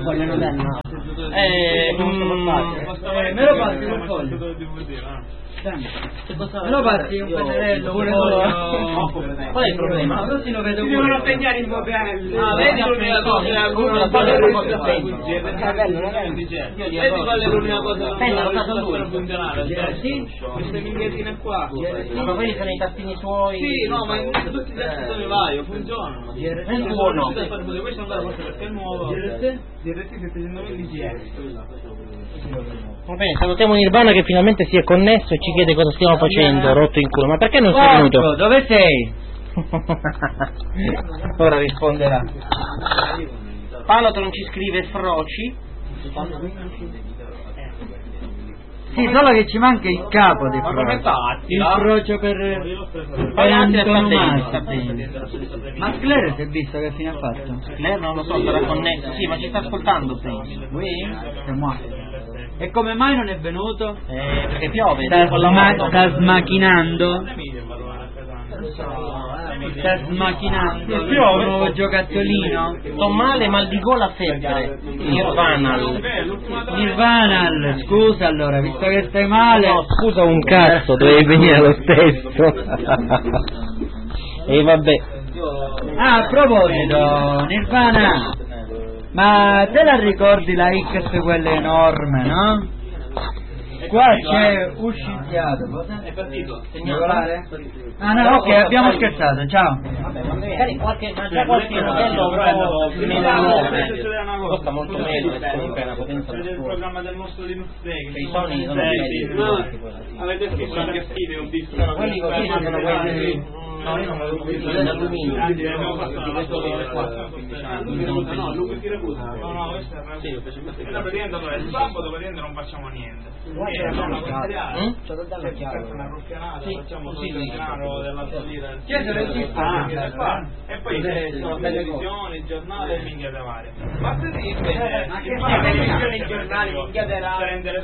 foglio non è no. Me lo passi un foglio? Me lo passi un pennarello pure qual è il problema? Così lo vedo si devono segnare i modelli. Vedi l'unica cosa l'unica cosa non funzionare. Sì, queste minchiatine qua. ma quelli sono i tastini suoi. Sì, no, ma tutti i tasti vario funzionano. È il tuo no. Questo ancora forse perché è nuovo. DRT 720 GS. Va bene, salutiamo Nirvana che finalmente si è connesso e ci chiede cosa stiamo facendo, rotto in culo. Ma perché non sei venuto? Dove sei? Ora risponderà. Palotron ci scrive Froci. Sì, solo che ci manca il capo di Frocio. Il Frocio per antonomasia. Ma Sclero si è visto che fine ha fatto? Lei non lo so, sarà connesso. Sì, ma ci sta ascoltando, penso. È morto. E come mai non è venuto? Perché piove. Sta smacchinando. Sta smacchinando il nuovo giocattolino. Sto male, mal di gola, febbre. Nirvana, scusa allora, visto che stai male. No, scusa un cazzo, dovevi venire lo stesso. E vabbè. Ah, a proposito, Nirvana, ma te la ricordi la X quella enorme, no? Qua c'è uscitiato. È partito. Segnalare? Ah no, ok, abbiamo scherzato, ciao. Vabbè, ma magari qualche modello costa molto meno, comunque è una potenza del programma del nostro Linux Day. I Sony sono avete scritto anche stile, ho visto. Quelli così sono quelli. No, io non lo vedo d'alluminio. No, lui si recusa. No, questo è praticamente allora il sabato praticamente non facciamo niente. C'ho da darlo chiaro. Facciamo il denaro della salita. E poi televisione, il giornale e minchiate varie. Martedì invece televisione, i giornali, minchiate varie.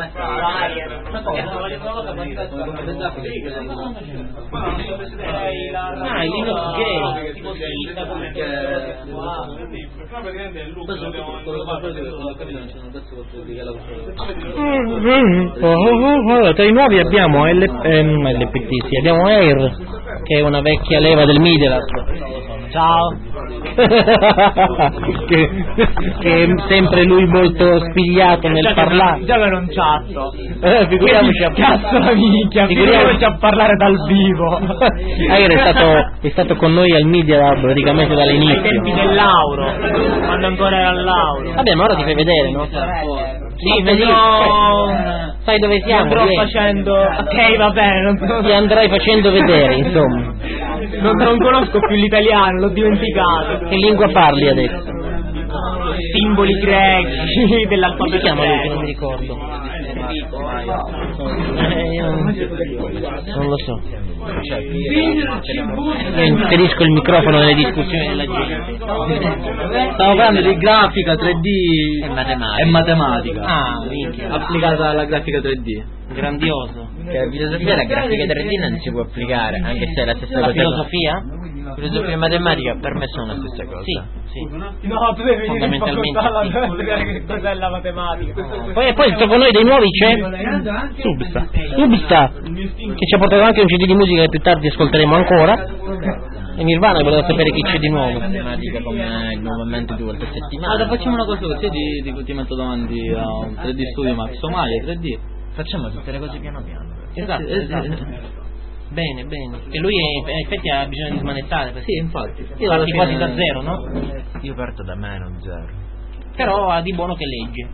Ah, il Linux Gay. Tipo sita come praticamente il look tra i nuovi abbiamo LPT, sì, abbiamo Air, che è una vecchia leva del Midelas. Ciao. che è sempre lui molto spigliato nel parlare. Già per un chatto. Figuriamoci a parlare dal vivo. Air è stato con noi al Media Lab praticamente dall'inizio. Ai tempi del Lauro, quando ancora era al Lauro. Vabbè, ma ora ti fai vedere, no? Sì, vedi, sai dove siamo? Andrò facendo. Ok, va bene, ti andrai facendo vedere, insomma. Non conosco più l'italiano, l'ho dimenticato. Che lingua parli adesso? Simboli greci Come si chiama lui che non mi ricordo? Non lo so. Io inserisco il microfono nelle discussioni della gente. Stavo parlando di grafica 3D e matematica. Ah, minchia. Applicata alla grafica 3D. Grandioso. Che filosofia la grafica 3D non si può applicare, anche se è la stessa cosa. La filosofia? Filosofia e matematica per me sono la stessa cosa. Sì. No, tu devi fondamentalmente spiegare che cos'è la matematica. Poi dopo noi dei nuovi c'è Substa, che ci ha portato anche un CD di musica che più tardi ascolteremo ancora. E Nirvana che voleva sapere chi c'è di nuovo. Matematica come nuovamente 2 volte a settimana. Allora facciamo una cosa così, ti metto davanti a un 3D Studio Max Somalia 3D. Facciamo tutte le cose piano piano. Esatto. Bene. E lui in effetti ha bisogno di smanettare. Sì, infatti. Io parti quasi da zero, no? Io parto da meno, zero. Però ha di buono che legge.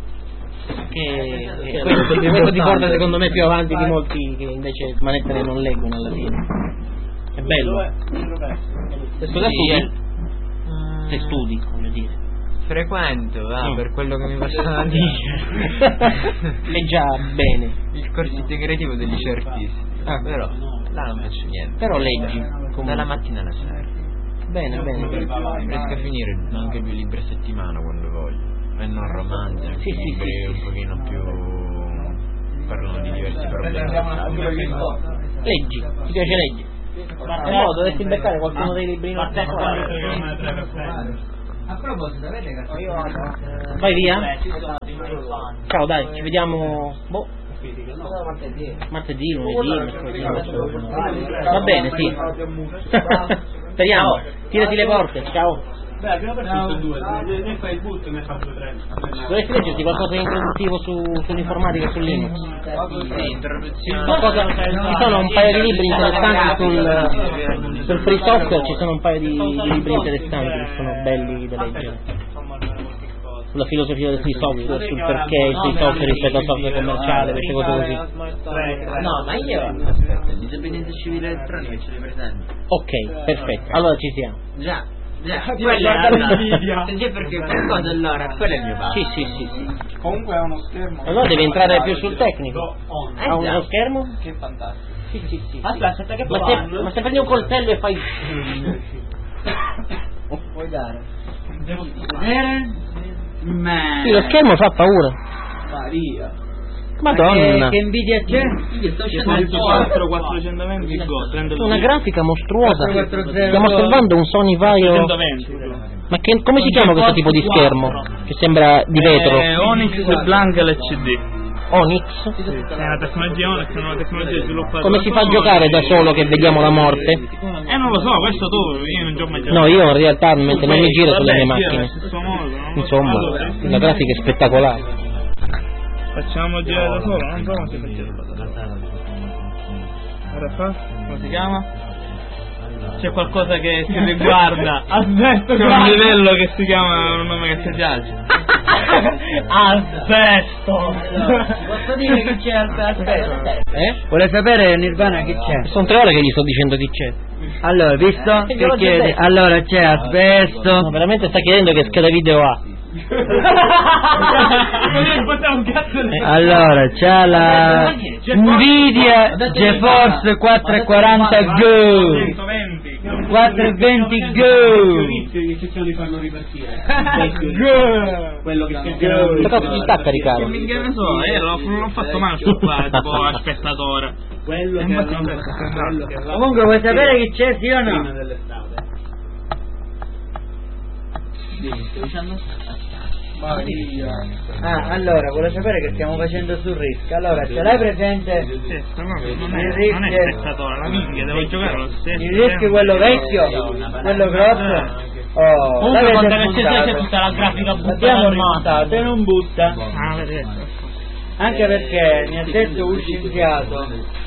Questo ti porta secondo me più avanti di molti che invece smanettere non leggono alla fine. È bello. Cosa studi? Se studi, voglio dire. Frequento, per quello che mi passano a dire. È già bene. Il corso integrativo degli artisti. Però là non faccio niente. Però leggi dalla mattina alla sera. Bene. Riesco a finire anche 2 libri a settimana quando voglio. E non romanzi, sì. un pochino più parlano di diversi problemi. Leggi, ti piace leggi? No, dovresti beccare qualcuno dei libri. A proposito, avete cazzo? Vai via. Ciao, dai, ci vediamo. Martedì, lunedì, mercoledì. Va bene, sì. Speriamo. Tirati le porte, ciao. Beh, abbiamo perso due. Ne fai il boot e ne faccio tre. Vorresti leggerti qualcosa di introduttivo sull'informatica e su Linux? Sì, introduzione. Ci sono un paio di libri interessanti sul free software, ci sono un paio di libri interessanti che sono belli da leggere. Sulla filosofia del free software, sul perché il free software rispetto al software commerciale, queste cose così. No, ma io... Aspetta, il disobbedienza civile elettronica ce li presento. Ok, perfetto, allora ci siamo. Già, quello è perché per cosa allora? Quello è il mio padre. Sì. Comunque ha uno schermo. Allora devi entrare più sul tecnico. Ha uno schermo? Che fantastico. Sì. Aspetta che Ma se prendi un coltello e fai... Puoi dare? Devo vedere? Sì, lo schermo fa paura. Maria. Madonna. Che invidia c'è? Io sto scendendo 420 Go. Una grafica mostruosa. 440. Stiamo osservando un Sony Vaio. Ma come si chiama questo tipo di schermo? Che sembra di vetro. Onyx Blank LCD. Onyx? È una tecnologia Onyx, è una tecnologia sviluppata. Come si fa a giocare da solo che vediamo la morte? Non lo so, questo tu, io non gioco mai giocato. No, io in realtà non mi giro sulle mie macchine. Insomma, Allora, la grafica è spettacolare. facciamo girare da solo, non so come si fa girare da solo. Ora fa? Come si chiama? C'è qualcosa che si riguarda. Aspetta, c'è un livello che si chiama un nome che ti piace. Asbesto. Posso dire che c'è aspetta? Vuole sapere Nirvana che c'è? Sono 3 ore che gli sto dicendo chi c'è. Allora, visto? Che chiede? Allora c'è asbesto. No, veramente sta chiedendo che scheda video ha. Allora c'ha la Nvidia GeForce 440 Go 420 Go che cercano di farlo ripartire. Go Quello che Che cazzo ci sta a caricare? Che ne so, l'ho fatto male sto qua, tipo a spettatore. Quello che Comunque vuoi sapere chi c'è, sì o no? Allora, vuole sapere che stiamo facendo sul Risk. Allora, ce l'hai presente? non è spettatore, la minchia, devo giocare lo stesso. Il Risk quello vecchio? Quello grosso? Oh, Comunque quando l'avete c'è tutta la grafica l'abbiamo montato e non butta. Ah, vedete. Anche perché mi ha detto un scienziato.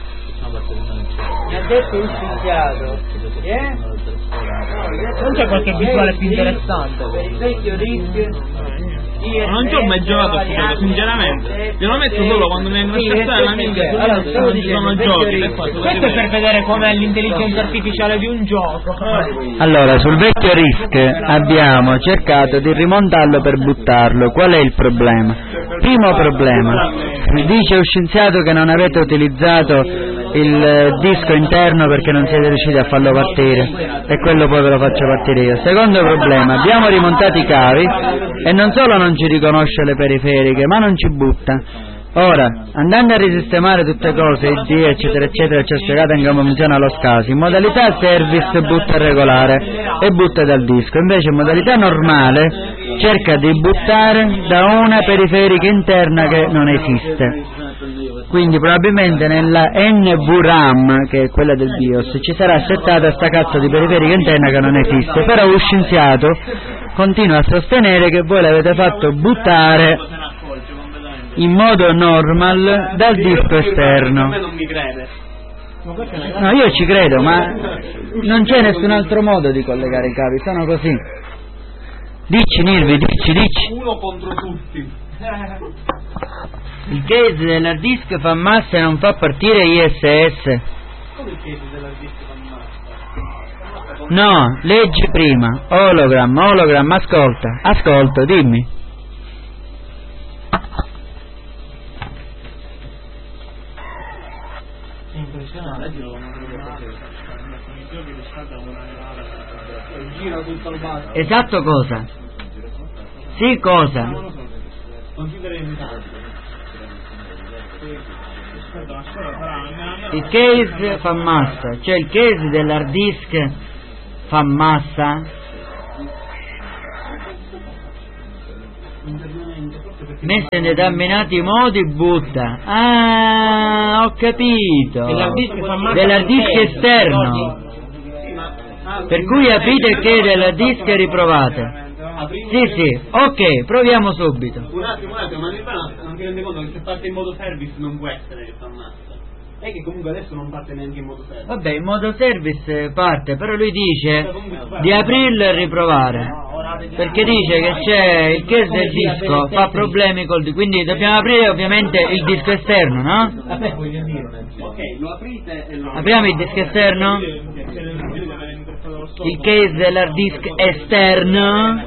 Non c'è qualche visuale più interessante? Per il vecchio Risk. Non ci ho mai giocato a questo gioco, sinceramente. Io lo metto solo quando mi vengono a scattare la minchia. Allora, stavo Ci sono dicendo, giochi, vecchio per Risk. Questo è per vedere com'è l'intelligenza artificiale di un gioco. Allora, sul vecchio Risk abbiamo cercato di rimontarlo per buttarlo. Qual è il problema? Primo problema, dice un scienziato che non avete utilizzato il disco interno perché non siete riusciti a farlo partire e quello poi ve lo faccio partire io. Secondo problema, abbiamo rimontato i cavi e non solo non ci riconosce le periferiche ma non ci butta. Ora, andando a risistemare tutte cose, ID eccetera eccetera, ci ho spiegato anche come funziona lo SCSI. In modalità service butta regolare e butta dal disco, invece in modalità normale cerca di buttare da una periferica interna che non esiste. Quindi probabilmente nella NVRAM, che è quella del BIOS, ci sarà settata sta cazzo di periferica interna che non esiste, però lo scienziato continua a sostenere che voi l'avete fatto buttare in modo normal dal disco esterno. Non mi crede. No, io ci credo, ma non c'è nessun altro modo di collegare i cavi, sono così. Dici Nirvi, dici. Uno contro tutti. Il case dell'hard disk fa massa e non fa partire ISS. Come il case dell'hard disk fa massa? No, leggi prima. Hologram, ascolta, dimmi. Esatto cosa? Sì, cosa? Il case fa massa, cioè il case dell'hard disk fa massa. Messo in determinati modi butta. Ah, ho capito. Dell'hard disk esterno. Per cui aprite il key dell'hard disk e riprovate. Sì, ok, proviamo subito. Un attimo, ma non ti rende conto che se parte in modo service non può essere che fa ammazza. È che comunque adesso non parte neanche in modo service. Vabbè, in modo service parte, però lui dice di aprirlo e riprovare. Perché dice che c'è il case del disco, fa problemi col disco, quindi dobbiamo aprire ovviamente il disco esterno, no? Ok, lo aprite e lo... Apriamo il disco esterno? Il case dell'hard disk esterno?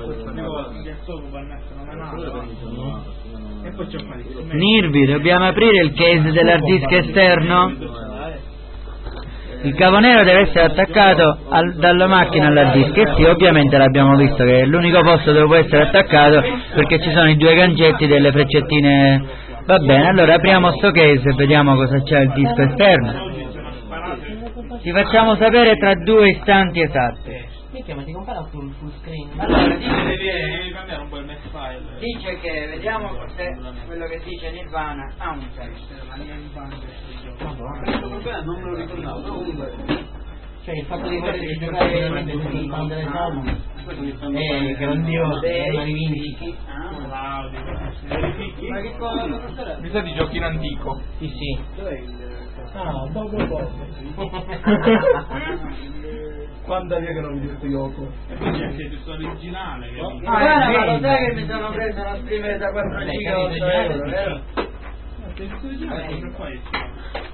Nirvi, dobbiamo aprire il case dell'hard disk esterno? Il cavo nero deve essere attaccato dalla macchina all'hard disk, e sì, ovviamente l'abbiamo visto che è l'unico posto dove può essere attaccato, perché ci sono i due gancetti delle freccettine. Va bene, allora apriamo sto case e vediamo cosa c'è al disco esterno. Ci facciamo sapere tra 2 istanti esatti. Ma ti compara full screen? Allora, devi cambiare un po' il match file. dice che, vediamo se quello che dice Nirvana ha un testo, ma non me lo ricordavo, però comunque... Cioè il fatto di poter giocare veramente così, con delle somme, grandioso, rivindichi. Ma che cosa? Mi sa di giochi in antico. Sì. Quando è che non mi detto Yoko? E poi c'è anche il testo originale. guarda, ma lo sai che mi sono preso una streamer da 4,8 euro, vero? Il testo originale è sempre questo.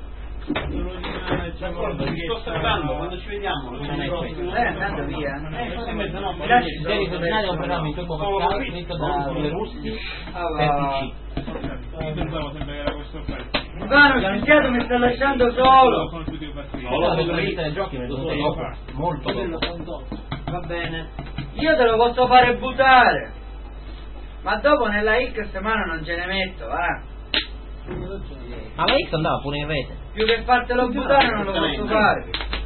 Sto osservando, quando ci vediamo Lei è andato via. Mi lasci il serie originale è un programma in turbo pascal scritto da due russi per PC. Io pensavo sempre che era questo qua. Ivano, scienziato, mi sta lasciando solo. La lista dei giochi molto dopo. Va bene. Io te lo posso fare buttare, ma dopo nella X mano non ce ne metto, va. Ma la X andava pure in rete. Più che fartelo buttare non lo posso fare.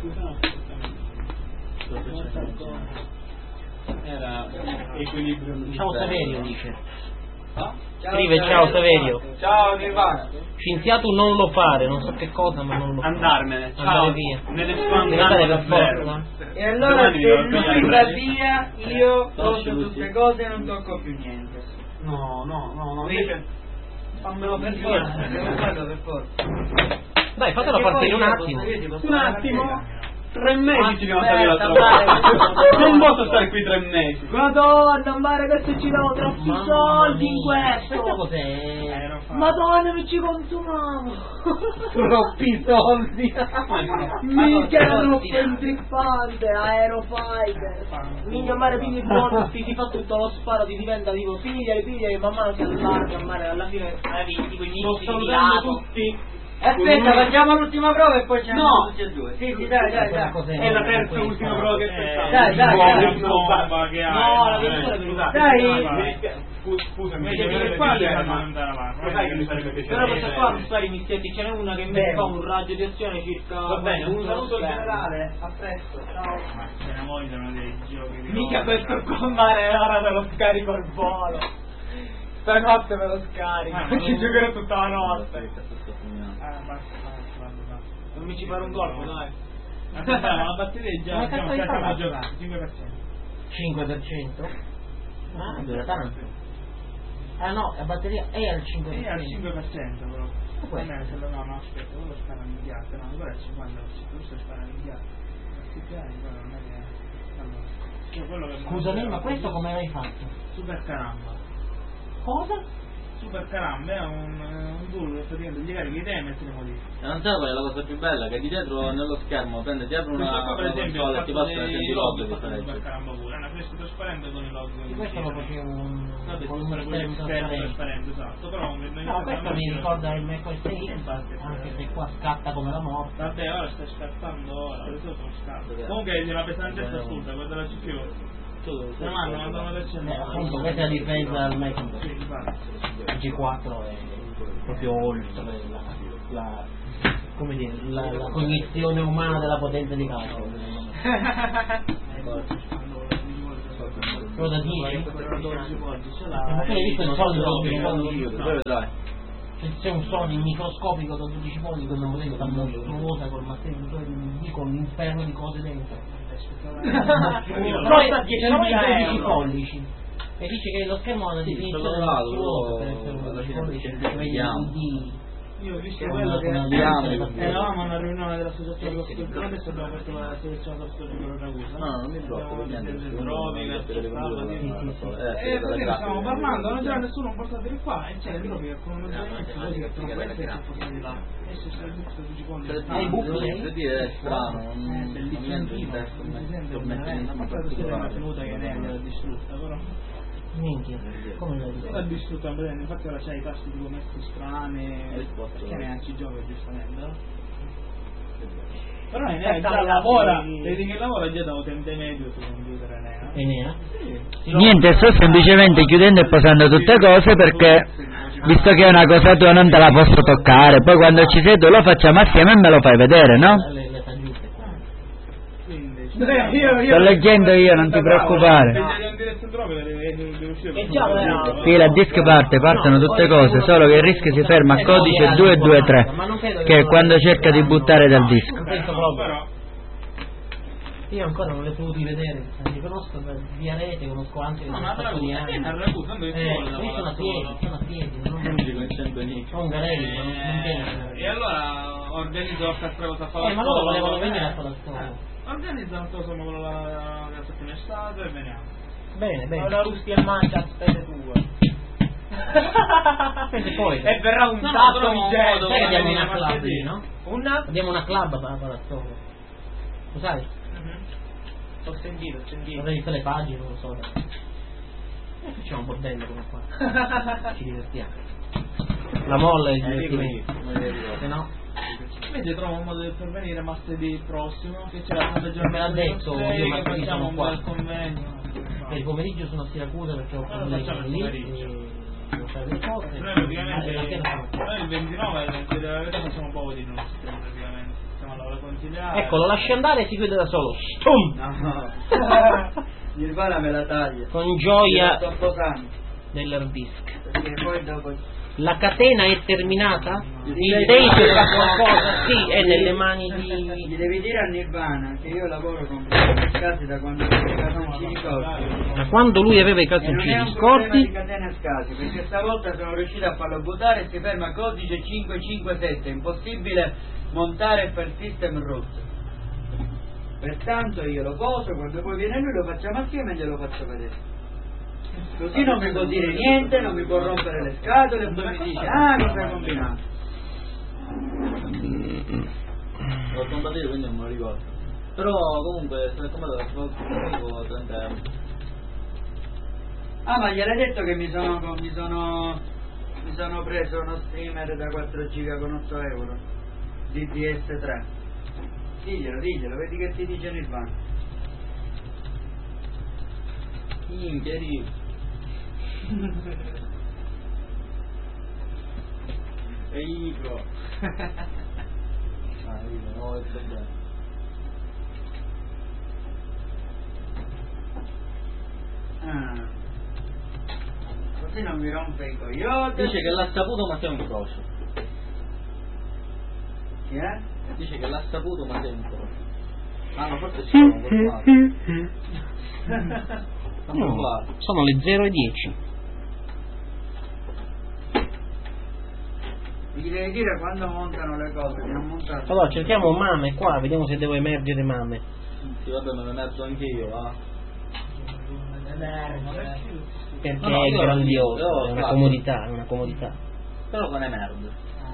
era equilibrio. Ciao Saverio dice. Scrive ciao Saverio. Ciao Nirvana. Scienziato non lo fare, non so che cosa, ma non lo fare. Andarmene. Ciao. Andare via. Nelle Deve andare per forza. E allora se lui va via, io posso tutte cose e non tocco più niente. No. Fammelo per forza, devo farlo per forza. Dai, fatelo partire un attimo. Un attimo. 3 mesi ci devono stare l'altra volta. Non posso stare qui 3 mesi. Madonna, mare, questo ci davo troppi soldi in questo. Questo cos'è? Madonna, mi ci consumiamo. Troppi soldi. Minchia, era troppo intrippante. Aerofighter. Minchia, mare, pigli il buono, ti fa tutto lo sparo, ti diventa tipo pigliali, man mano si allarga, mare, alla fine avevi tipo i missili di lato. Aspetta, facciamo l'ultima prova e poi ci andiamo No. tutti e due. Sì, dai. È la terza e ultima prova che fai. Dai. Bomba che hai. No, la persona è venuta. Dai. Scusami, Invece devi che qua figlia, devi ma- andare avanti. Lo sai che mi sarebbe piaciuto. Però questa qua non sta iniziati, ce n'è una che invece fa un raggio di azione circa. Va bene, un saluto generale, a presto, ciao. Ma se ne vogliono dei giochi di Mica roba. questo qua, mare, ora me lo scarico al volo. Stanotte me lo scarico, ci giocherò tutta la notte. Basta. Non mi ci fare un colpo, dai. Aspetta, ma la batteria è già Ma cazzo hai stiamo fatto? giocando, 5%. 5%? Ah, dura tanto. Ah no, la batteria è al 5%. È al 5% però. Questo? No, aspetta, quello spara immediato, no, quello è al 50%, questo spara immediato. Quello non è che... Allora, cioè quello che Scusami, ma questo come l'hai fatto? Super Caramba. Cosa? Super Caramba è un tool che praticamente gli carichi i temi e te ne modifichi. E non sai qual è la cosa più bella? Che di dietro nello schermo prende, ti apre Questo qua una per esempio console e ti passa i i log Super differenti. Caramba pure, è una fresca trasparente con i log. Di questo lo facevo Vabbè, con un quello schermo trasparente. trasparente, esatto, però No, questo mi ricorda il Mac OS X, anche se qua scatta come la morte. Vabbè, ora stai scattando ora, le tue sono scatte. Comunque la pesantezza assurda, guarda la CPU. Se ne mandano per Appunto, questa è la difesa al Mac Sì, infatti. G4 è proprio oltre come dire, la cognizione umana della potenza di calcolo. quello da 10. Ma tu hai visto il Sony da 12 Dove vedrai? c'è un Sony microscopico da 12 pollici che non potete sta mostruosa col masterizatore di con l'inferno di cose dentro. Poi sono i 12 pollici e dice che lo schermo ha una definizione mostruosa per essere un 12 pollici, perché vedi il io ho visto quello che eravamo a una riunione dell'associazione Costituzionale, adesso abbiamo fatto la selezione da studio per Ragusa. No, non mi blocco, stavamo parlando, non c'era nessuno portato di qua e c'era il Drobi che con un oggetto così che non può essere portato di là. E se c'è il buco di secondi. I buchi è strano, non entro in testa, ma poi questa è tenuta che l'ha distrutta, però. minchia, come l'hai detto? L'ha distrutta, infatti ora c'hai i tasti tipo messi strani, che neanche ci gioca giustamente, no? Però già lavora, vedi che lavora già da utente medio sul computer Enea? Sì. Niente, sto semplicemente chiudendo e posando tutte cose perché, visto che è una cosa tua, non te la posso toccare. Poi quando ci sei tu lo facciamo assieme e me lo fai vedere, no? Sto leggendo io, non ti preoccupare. Sì, la disk partono tutte cose, solo che il rischio si ferma a codice 223, che è quando cerca di buttare dal disco. Io ancora non li ho potuti vedere, li conosco via rete, conosco anche un sacco di anni. Sono a piedi, sono un garelli, non viene. E allora organizzo questa cosa a fare. Ma loro volevano venire a Palazzone. Organizza una cosa con la finestra e veniamo. Bene, bene. Una rusti e mangia a spese tue. Poi E verrà un sacco di gente. Sai che abbiamo una club lì, no? Una? Abbiamo una club a Palazzone. Lo sai? Ho sentito. Avrei visto le pagine, non lo so. Facciamo un bordello come qua. Ci divertiamo. La molla è il divertimento. Se no? Invece trovo un modo per venire martedì prossimo, che c'è la Santa Giornata. Me l'ha detto io, martedì facciamo un qua. bel convegno. Per il pomeriggio sono a Siracusa perché ho facciamo il lì pomeriggio. devo fare le cose. Noi praticamente La sera sono qua. noi il 29 e il 20 della verità facciamo un po' di nostri praticamente. Stiamo a lavorare consigliare. Ecco, lo lasci andare e si chiude da solo. Stum! No. Nirvana me la taglia. Con gioia Sto posando. dell'hard disk. Perché poi dopo. La catena è terminata? Il tape fa qualcosa? Sì, è nelle mani Gli di... devi dire a Nirvana che io lavoro con scasi da quando avevo i calzoncini corti. Ma quando lui aveva i E non è calzoncini un problema scorti, di catene scasi, perché stavolta sono riuscito a farlo buttare e si ferma codice 557, impossibile montare per system root. Pertanto io lo poso, quando poi viene lui lo facciamo assieme e glielo faccio vedere. Così non mi può dire niente, non mi può rompere le scatole, poi mi dice cosa hai combinato. L'ho comprato io, quindi non me lo ricordo. Però comunque se l'ho comprato la 30 euro. Ah, ma gliel'hai detto che mi sono preso uno streamer da 4 giga con 8 euro di PS3. Diglielo, vedi che ti dice Nirvana. Minchia, E Ico. No, è problema. Così non mi rompe i coglioni. Dice che l'ha saputo ma sei un croce. Chi è? Dice che l'ha saputo ma sei un croce. Ah no, forse ci sono no, sono le 0:10. Gli devi dire quando montano le cose, che non montato. Allora cerchiamo Mame qua, vediamo se devo emergere Mame. Sì, vabbè, me ne mezzo anche io, va. Perché No, è io grandioso, è una faccio. comodità, è una comodità. Però con emerge.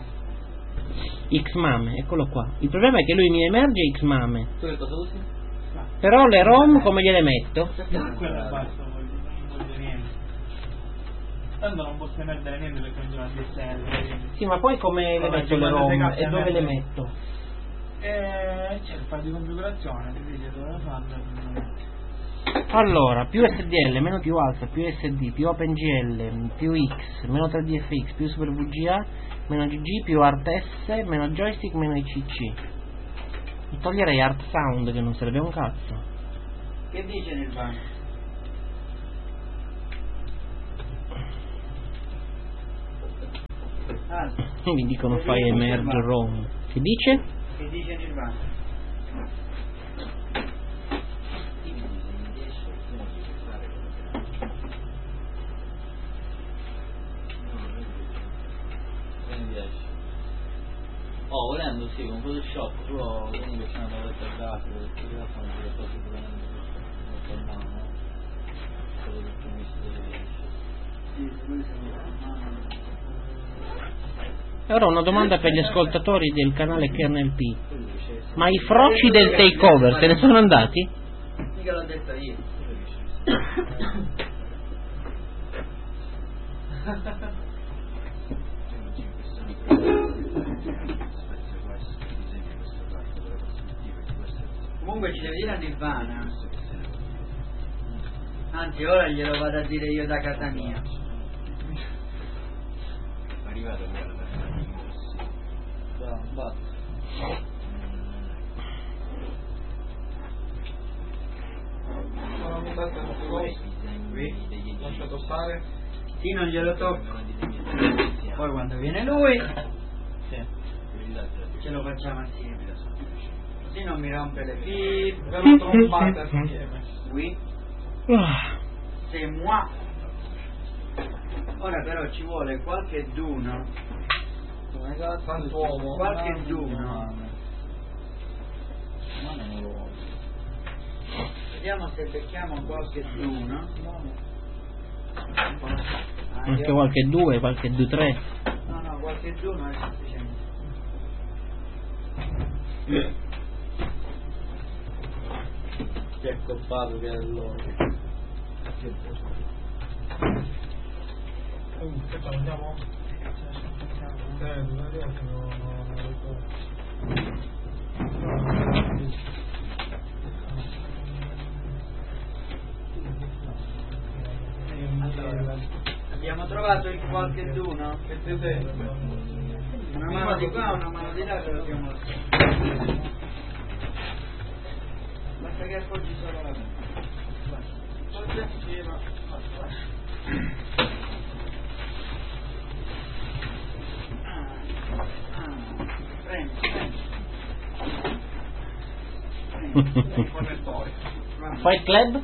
Xmame, eccolo qua. Il problema è che lui mi emerge Xmame. Tu che cosa usi? Però le ROM come gliele metto? Quella basta, non voglio niente. Tanto non posso perdere niente perché non c'è DSL. Sì, ma poi come le metto le ROM e dove le metto? C'è il file di configurazione, ti dice dove farlo. Allora, più SDL, meno più alfa, più SD, più OpenGL, più X, meno 3DFX, più Super VGA, meno GG, più ArtS, meno joystick, meno ICC. E toglierei Art Sound che non serve a un cazzo. Che dice Nirvana? Mi dicono fai emerge Rome. Che dice? Che dice Nirvana? Oh, volendo sì, con Photoshop, però comunque c'è una paletta grafica, perché in realtà non le cose sicuramente molto a mano, solo perché mi E ora una domanda per gli ascoltatori del canale Kernel P. Ma i froci del takeover se ne sono andati? Mica l'ho detto io. Comunque ci deve dire a Nirvana. Anzi, ora glielo vado a dire io da casa mia. arrivato basta. Lasciato stare. Sì, non glielo tocco. Poi quando viene lui ce lo facciamo assieme. Così non mi rompe le pippe. Per un trombata assieme. Oui. C'est moi. Ora però ci vuole qualche d'uno. Qualcuno. Qualche d'uno. Vediamo se becchiamo qualche d'uno. Anche qualche 2, qualche 2-3. No, qualche d'uno è sufficiente. Chi è colpato che è loro? Che andiamo? Allora, abbiamo trovato il qualche d'uno? Che ti serve? Una mano di qua, una mano di là, ce l'abbiamo lasciato. Basta che appoggi solo la mano. Appoggia insieme. Prendi. Fight Club?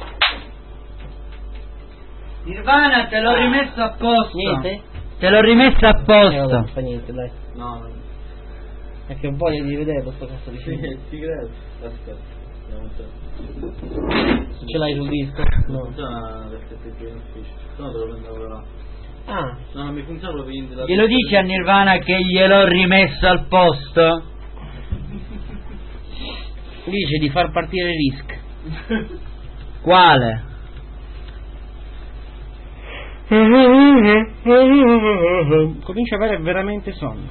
Nirvana, te l'ho rimesso a posto. Niente? Te l'ho rimesso a posto. Non fa niente, dai. No, È che ho voglia di vedere questo cazzo di film. ti credo. Aspetta. Ce l'hai sul disco? No. Funziona perché ti in ufficio. Se no te lo prendo là. Ah, No, non mi funziona proprio niente da Glielo dici a Nirvana che gliel'ho rimesso al posto? dice di far partire Risk. Quale? Comincia a avere veramente sonno.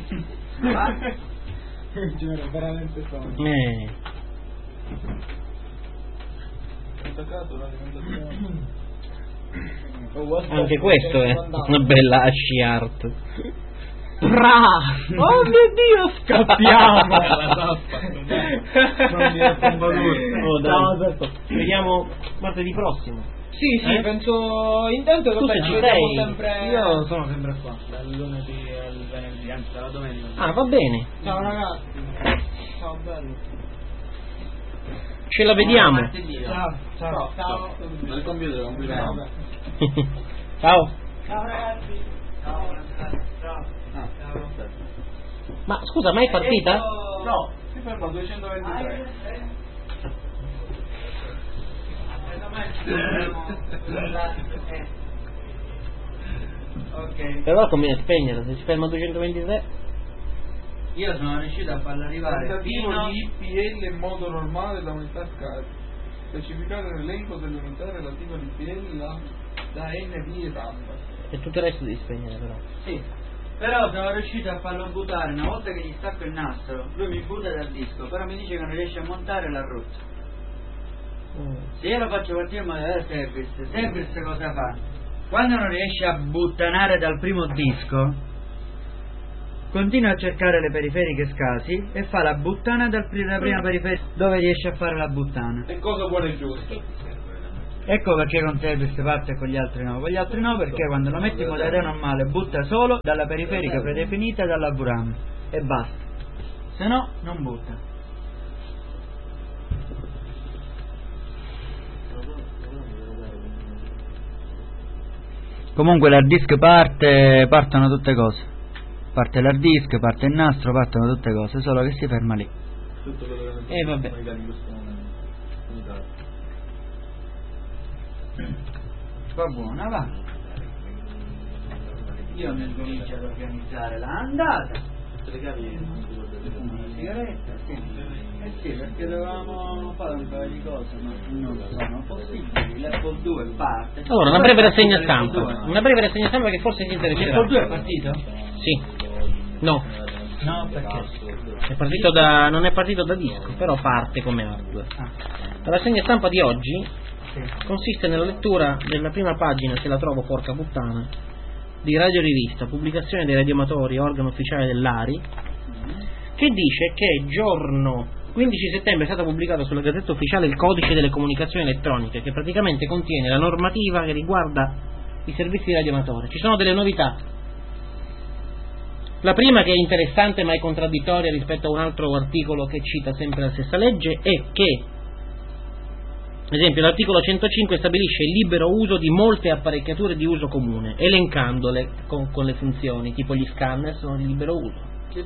veramente sonno. Ho toccato l'alimentazione. Anche questo è una bella asci art. Oh mio Dio, scappiamo! Oh, dai. Vediamo martedì prossimo. Sì, penso. Intanto Tu se ci sei? sempre. Io sono sempre qua, dal lunedì al venerdì, anzi dalla domenica. Ah, va bene. Ciao ragazzi. Ciao bello. Ce la vediamo. Ciao. Nel computer complicato. Ciao. Ciao ragazzi. Ciao. Ma scusa, mai partita? No, si ferma a 223. Ok. Però conviene spegnerla, se si ferma a 223. Io sono riuscito a farla arrivare Tentativo fino di IPL in modo normale da unità scarica. Specificare l'elenco delle unità relative all'IPL da NV e TAMB. E tutto il resto devi spegnere però. Sì. Però sono riuscito a farlo buttare, una volta che gli stacco il nastro, lui mi butta dal disco, però mi dice che non riesce a montare la rotta. Se io lo faccio partire in modo Service cosa fa? Quando non riesce a buttanare dal primo disco, continua a cercare le periferiche scasi e fa la buttana dalla prima periferica dove riesce a fare la buttana. E cosa vuole giusto? Ecco perché con te queste parti e con gli altri no. Con gli altri no perché quando lo metti in modalità normale butta solo dalla periferica predefinita e dalla VRAM e basta. Se no non butta. Comunque l'hard disk partono tutte cose. Parte l'hard disk, parte il nastro, partono tutte cose, solo che si ferma lì. E vabbè. Va buona, va. Io mi comincio ad organizzare l'andata. Una sigaretta, sì, perché dovevamo fare un paio di cose, ma non sono possibili. L'Apple 2 parte. Allora, una breve rassegna stampa. Una breve rassegna stampa che forse ti interesserà. L'Apple 2 è partito? Sì. No. No, perché? È partito non è partito da disco, però parte come hardware. La rassegna stampa di oggi consiste nella lettura della prima pagina, se la trovo porca puttana, di Radio Rivista, pubblicazione dei radioamatori, organo ufficiale dell'ARI, che dice che giorno 15 settembre è stato pubblicato sulla Gazzetta Ufficiale il codice delle comunicazioni elettroniche, che praticamente contiene la normativa che riguarda i servizi di radioamatore. Ci sono delle novità. La prima, che è interessante ma è contraddittoria rispetto a un altro articolo che cita sempre la stessa legge, è che, ad esempio, l'articolo 105 stabilisce il libero uso di molte apparecchiature di uso comune, elencandole con le funzioni, tipo gli scanner sono di libero uso.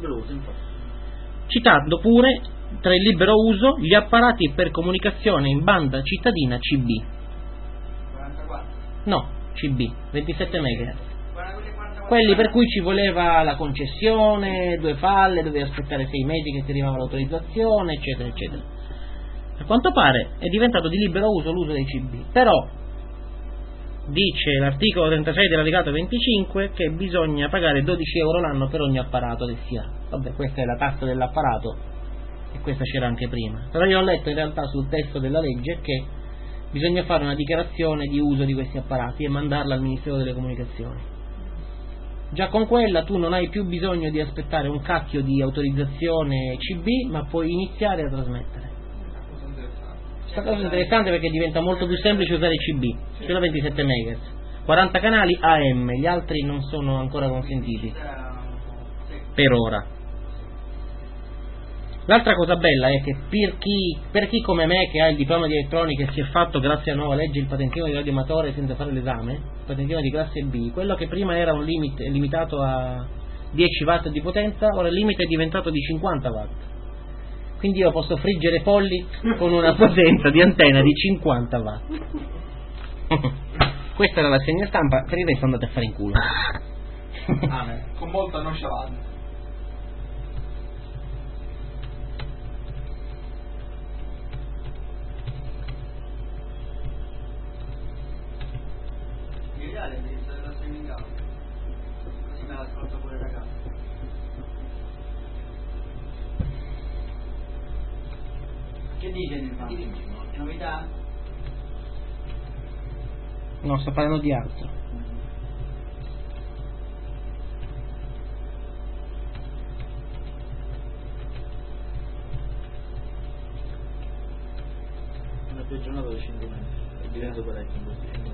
Citando pure tra il libero uso gli apparati per comunicazione in banda cittadina CB. 44? No, CB, 27 MHz. Quelli per cui ci voleva la concessione, 2 falle, dovevi aspettare 6 mesi che ti arrivava l'autorizzazione, eccetera, eccetera. A quanto pare è diventato di libero uso l'uso dei CB, però dice l'articolo 36 dell'allegato 25 che bisogna pagare 12 euro l'anno per ogni apparato che si ha. Vabbè, questa è la tassa dell'apparato e questa c'era anche prima, però io ho letto in realtà sul testo della legge che bisogna fare una dichiarazione di uso di questi apparati e mandarla al Ministero delle Comunicazioni. Già con quella tu non hai più bisogno di aspettare un cacchio di autorizzazione CB, ma puoi iniziare a trasmettere. Questa cosa è interessante perché diventa molto più semplice usare CB, c'è la 27 MHz, 40 canali AM, gli altri non sono ancora consentiti per ora. L'altra cosa bella è che per chi come me che ha il diploma di elettronica e si è fatto grazie alla nuova legge il patentino di radioamatore senza fare l'esame, il patentino di classe B, quello che prima era un limite limitato a 10 watt di potenza, ora il limite è diventato di 50 watt. Quindi io posso friggere polli con una potenza di antenna di 50 watt. Questa era la segna stampa, per il resto andate a fare in culo. Con molta nonchalance. Così me l'ascolto pure ragazzi. Che dice Nirvana? Novità? No, sto parlando di altro. Una più giornata di 5 mesi, è diventato parecchio in questi 5 mesi.